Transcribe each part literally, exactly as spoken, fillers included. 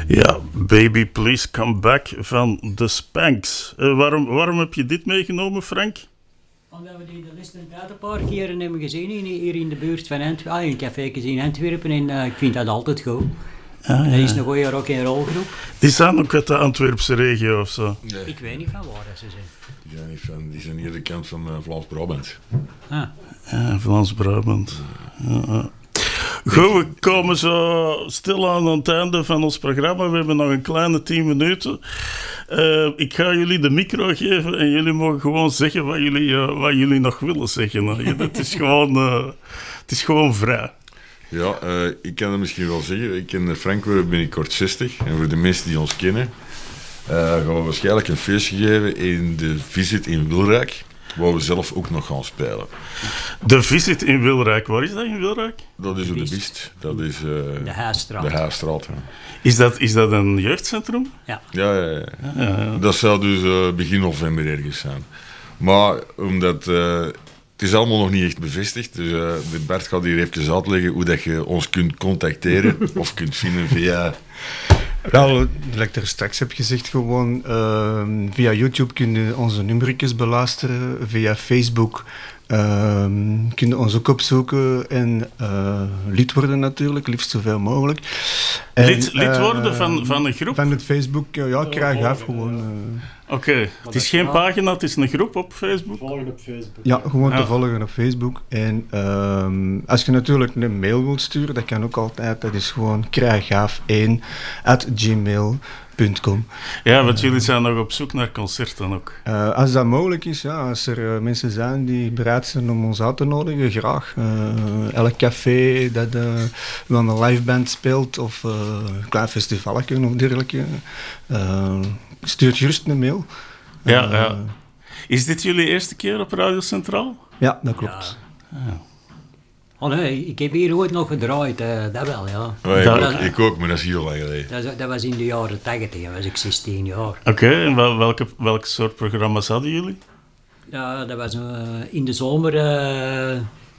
Ja, Baby Please Come Back van The Spanks. Uh, waarom, waarom heb je dit meegenomen, Frank? Omdat we die de Listen een paar keren hebben gezien hier in de buurt van Antwerpen. Ah, in een café in Antwerpen en uh, ik vind dat altijd goed. Ah, ja. Dat is een goede rock en roll groep. Die zijn ook uit de Antwerpse regio of zo? Nee. Ik weet niet van waar dat ze zijn. Die zijn, niet van, die zijn hier de kant van uh, Vlaams-Brabant. Ah. Ja, Vlaams-Brabant. Ja, ja. Goed, we komen zo stilaan aan het einde van ons programma. We hebben nog een kleine tien minuten. Uh, ik ga jullie de micro geven en jullie mogen gewoon zeggen wat jullie, uh, wat jullie nog willen zeggen. Het is gewoon, uh, het is gewoon vrij. Ja, uh, ik kan het misschien wel zeggen. Ik ken Frank weer binnenkort zestig. En voor de mensen die ons kennen, uh, gaan we waarschijnlijk een feestje geven in de Visit in Wilrijk. Waar we zelf ook nog gaan spelen. De Visit in Wilrijk, waar is dat in Wilrijk? Dat is op de Biest. Dat is uh, de Haarstraat. De Haarstraat, ja. Is dat, is dat een jeugdcentrum? Ja. Ja, ja, ja. ja, ja. Dat zou dus uh, begin november ergens zijn. Maar omdat... Uh, het is allemaal nog niet echt bevestigd. Dus uh, Bert gaat hier even uitleggen hoe dat je ons kunt contacteren of kunt vinden via... Wel, zoals ik er straks heb gezegd, gewoon uh, via YouTube kun je onze nummertjes beluisteren, via Facebook uh, kun je ons ook opzoeken en uh, lid worden natuurlijk, liefst zoveel mogelijk. En, lid, lid worden uh, van, van een groep? Van het Facebook, ja, ja krijg af gewoon. Uh, Oké, okay. Het is geen pagina, het is een groep op Facebook? Volgen op Facebook. Ja, gewoon ja. te volgen op Facebook. En um, als je natuurlijk een mail wilt sturen, dat kan ook altijd. Dat is gewoon krijgaaf één at gmail punt com. Ja, want uh, jullie zijn nog op zoek naar concerten ook. Uh, als dat mogelijk is, ja, als er uh, mensen zijn die bereid zijn om ons uit te nodigen, graag. Uh, elk café dat uh, wel een liveband speelt of uh, een klein festivaletje of dergelijke, uh, stuurt gerust een mail. Ja, uh, ja. Is dit jullie eerste keer op Radio Centraal? Ja, dat klopt. Ja. Ja. Oh nee, ik heb hier ooit nog gedraaid, uh, dat wel, ja. Oh, ik, dat, ook, ik ook, maar dat is heel lang geleden. Dat, dat was in de jaren tachtig, dan was ik zestien jaar. Oké, okay, en wel, welke, welke soort programma's hadden jullie? Ja, dat was uh, in de zomer... Uh,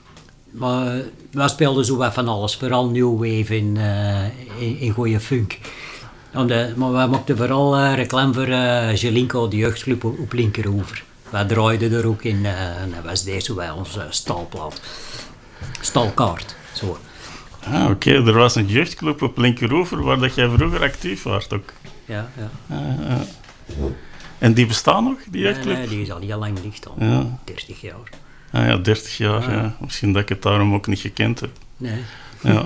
maar we speelden zo wat van alles, vooral new wave en, uh, en, en goeie funk. De, maar we maakten vooral uh, reclame voor uh, Jelinko, de jeugdclub op, op Linkeroever. Wij draaiden er ook in uh, en dat was deze bij onze uh, stalplaat. Stalkaart, zo. Ah, oké. Okay. Er was een jeugdclub op Linkeroever waar dat jij vroeger actief was ook. Ja, ja. Ah, ah. En die bestaan nog, die jeugdclub? Nee, nee, die is al heel lang dicht, al ja. dertig jaar. Ah ja, dertig jaar, ah. ja. Misschien dat ik het daarom ook niet gekend heb. Nee. Ja.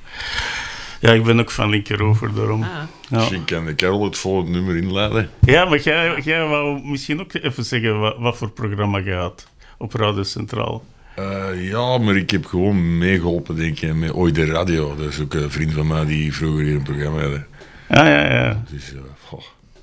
Ja, ik ben ook van Linkeroever, daarom. Ah. Ja. Misschien kan de Karel het volgende nummer inleiden. Ja, maar jij, jij wou misschien ook even zeggen wat, wat voor programma je had op Radio Centraal. Uh, ja, maar ik heb gewoon meegeholpen, denk ik, met Ooit de Radio. Dat is ook een vriend van mij die vroeger hier een programma hadden. Ja, ja, ja. Dus, uh, oh,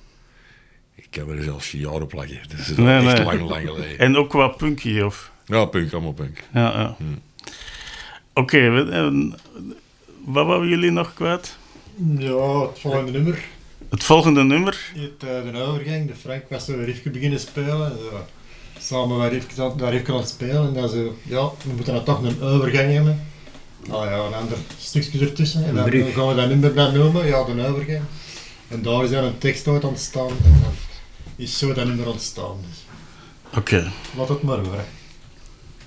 ik kan er zelfs geen jaren plakken. Dat is nee, echt nee. lang, lang geleden. En ook wat punky, of? Ja, punk, allemaal punk. Ja, ja. Hmm. Oké, okay, wat wouden jullie nog kwijt? Ja, het volgende nummer. Het volgende nummer? Het, uh, de overgang, de Frank was zo even beginnen spelen. Zo. Samen waar even, daar even aan het spelen. En dan zo, ja, we moeten dan toch een overgang hebben. Nou ja, een ander stukje ertussen. En dan gaan we dat nummer dan noemen, ja, de overgang. En daar is dan een tekst uit ontstaan. En dan is zo dat nummer ontstaan. Dus. Oké. Okay. Laat het maar horen.